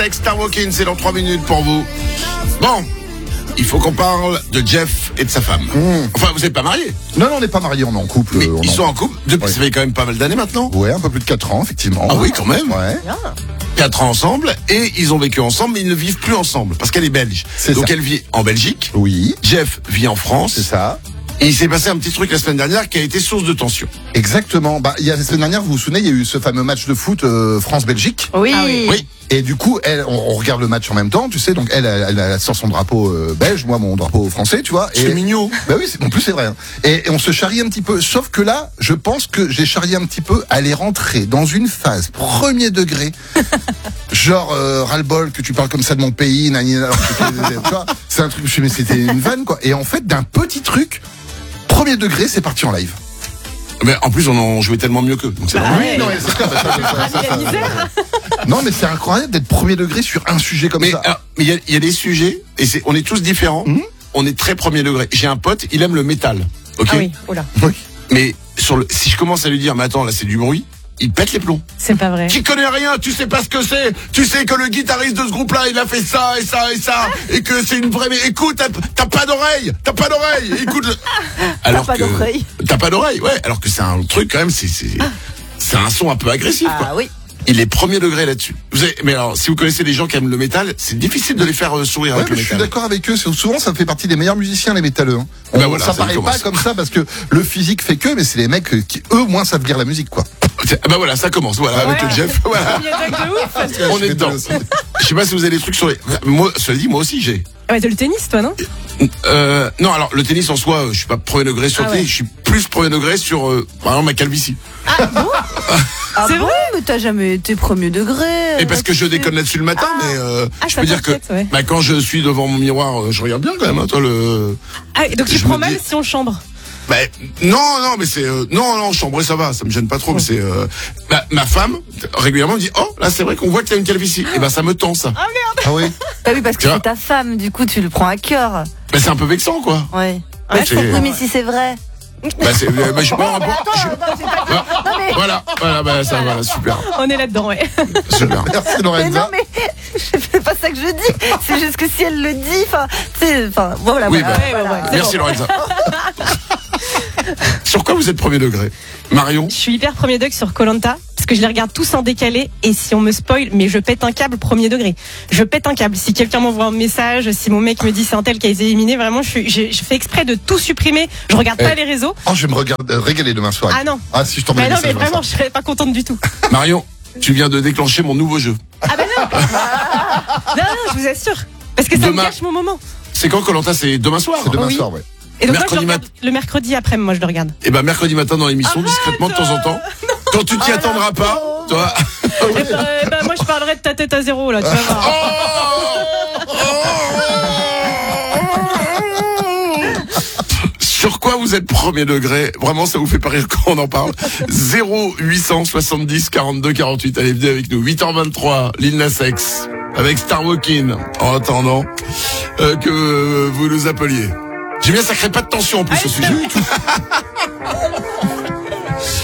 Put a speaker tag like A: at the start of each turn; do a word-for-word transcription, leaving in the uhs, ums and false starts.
A: Avec Star Walking, c'est dans trois minutes pour vous. Bon, il faut qu'on parle de Jeff et de sa femme. Mmh. Enfin, vous n'êtes pas mariés?
B: Non, non, on n'est pas mariés, on est en couple.
A: Mais
B: on
A: ils
B: en...
A: sont en couple depuis, ouais. Ça fait quand même pas mal d'années maintenant.
B: Ouais, un peu plus de quatre ans, effectivement.
A: Ah oui, quand même.
B: Ouais.
A: quatre ans ensemble, et ils ont vécu ensemble, mais ils ne vivent plus ensemble, parce qu'elle est belge.
B: C'est
A: Donc
B: ça.
A: elle vit en Belgique.
B: Oui.
A: Jeff vit en France.
B: C'est ça.
A: Et il s'est passé un petit truc la semaine dernière qui a été source de tension.
B: Exactement. Bah, il y a la semaine dernière, vous vous souvenez, il y a eu ce fameux match de foot euh, France-Belgique.
C: Oui.
A: Ah oui. Oui.
B: Et du coup, elle, on, on regarde le match en même temps, tu sais. Donc elle, elle, elle, elle sort son drapeau euh, belge, moi mon drapeau français, tu vois.
A: C'est
B: et,
A: mignon.
B: Bah oui, c'est, en plus c'est vrai. Hein. Et, et on se charrie un petit peu. Sauf que là, je pense que j'ai charrié un petit peu. Elle est rentrée dans une phase premier degré. Genre euh, ras-le-bol que tu parles comme ça de mon pays, nani, alors que tu vois, c'est un truc. Je me suis dit, mais c'était une vanne quoi. Et en fait, d'un petit truc. Premier degré, c'est parti en live.
A: Mais en plus, on en jouait tellement mieux qu'eux. Donc c'est
C: bah
A: normal.
C: ouais.
B: Non, mais c'est clair, bah, ça, ça, ça, ça, ça, non, mais c'est incroyable d'être premier degré sur un sujet comme
A: mais,
B: ça.
A: alors, mais il y a, il y a des sujets, et c'est, on est tous différents. Mmh. On est très premier degré. J'ai un pote, il aime le métal. Ok.
C: Ah oui, oula.
B: Oui.
A: Mais sur le, si je commence à lui dire, mais attends, là c'est du bruit, il pète les plombs.
C: C'est pas vrai.
A: Tu connais rien, tu sais pas ce que c'est. Tu sais que le guitariste de ce groupe-là, il a fait ça et ça et ça, et que c'est une vraie. Mais écoute, t'as, t'as pas d'oreille, t'as pas d'oreille. Écoute. Le... Alors
C: t'as pas
A: que
C: d'oreille.
A: T'as pas d'oreille, ouais. Alors que c'est un truc quand même, c'est c'est, c'est un son un peu agressif.
C: Ah
A: quoi.
C: oui.
A: Il est premier degré là-dessus. Vous avez, mais alors, si vous connaissez des gens qui aiment le métal, c'est difficile de les faire euh, sourire
B: Ouais,
A: avec
B: mais
A: le
B: je suis
A: métal.
B: d'accord avec eux. C'est, souvent, ça fait partie des meilleurs musiciens, les métalleux. Hein. On,
A: Ben voilà,
B: ça
A: ça
B: paraît
A: commence.
B: pas comme ça parce que le physique fait que, mais c'est les mecs qui, eux, moins savent lire la musique, quoi.
A: Ah bah voilà, ça commence. Voilà,
C: Ouais.
A: avec le Jeff. Voilà.
C: Il y a de ouf.
A: On est dedans. Je sais pas si vous avez des trucs sur les. Moi, cela dit, moi aussi j'ai.
C: Ah ouais, t'as le tennis, toi, non?
A: Euh, non, alors le tennis en soi, je suis pas premier degré sur
C: Ah
A: le tennis,
C: ouais.
A: je suis plus premier degré sur, euh, par exemple, ma calvitie.
C: Ah bon?
D: Ah
C: C'est
D: bon,
C: vrai?
D: mais t'as jamais été premier degré.
A: Et parce que je déconne là-dessus le matin, mais euh,
C: Ah,
A: je
C: ça
A: peux dire que
C: t'inquiète, ouais.
A: bah, quand je suis devant mon miroir, euh, je regarde bien quand même. Hein, toi le.
C: Ah, donc tu
A: Je
C: prends
A: me
C: mal
A: dis-
C: si on chambre.
A: Bah, non, non, mais c'est euh, non, non, chambrer ça va, ça me gêne pas trop. Mais c'est euh, ma, ma femme régulièrement me dit oh là c'est vrai qu'on voit que t'as une calvitie. Et ben ça me tend ça.
C: Ah merde.
B: Ah oui.
D: Bah oui, parce que
A: Tu vois.
D: c'est ta femme, du coup, tu le prends à cœur.
A: Bah c'est un peu vexant quoi.
D: Ouais.
C: Ouais,
D: Bah,
A: c'est-
D: oui, mais si c'est vrai.
A: Bah c'est euh, bah, je, bon, bon, je- bah,
D: Non, mais,
A: voilà, voilà, bah ça voilà super,
C: On est là-dedans, ouais.
A: super.
B: Merci
D: mais
B: Lorenza.
D: non, mais c'est pas ça que je dis. C'est juste que si elle le dit, enfin, tu sais, enfin, voilà.
A: Oui,
D: voilà,
A: bah,
C: ouais, ouais,
D: voilà.
C: ouais. C'est
A: Merci
C: bon.
A: Lorenza. Sur quoi vous êtes premier degré, Marion?
C: Je suis hyper premier degré sur Koh-Lanta parce que je les regarde tous en décalé et si on me spoil, mais je pète un câble premier degré. Je pète un câble. Si quelqu'un m'envoie un message, si mon mec me dit c'est un tel qui a été éliminé, vraiment, je, suis, je, je fais exprès de tout supprimer. Je regarde
B: Eh.
C: pas les réseaux.
B: Oh, je vais me regarder, régaler demain soir.
C: Ah non.
B: Ah, si je t'envoie
C: Mais
B: des
C: non, mais
B: messages
C: vraiment,
B: comme
C: je serais pas contente du tout.
A: Marion, tu viens de déclencher mon nouveau jeu.
C: Ah bah non. Non, non, je vous assure. Parce que ça
A: Demain.
C: me gâche mon moment.
A: C'est quand Koh-Lanta? C'est demain soir.
B: ça. C'est demain
C: Oui.
B: soir, ouais.
C: Et donc moi, je
A: Mercredi
C: le regarde le mercredi après, moi je le regarde.
A: Et ben mercredi matin dans l'émission, discrètement de temps en temps. Quand tu t'y attendras pas, toi.
C: Eh ben, eh ben, moi je parlerai de ta tête à zéro là, tu vas voir.
A: Sur quoi vous êtes premier degré? Vraiment, ça vous fait pas rire quand on en parle. zéro huit cent soixante-dix quarante-deux quarante-huit. Allez, venez avec nous. huit heures vingt-trois, Lil Nas X, avec Star Walking. En attendant euh, que vous nous appeliez. J'aime bien, ça crée pas de tension en plus ce sujet.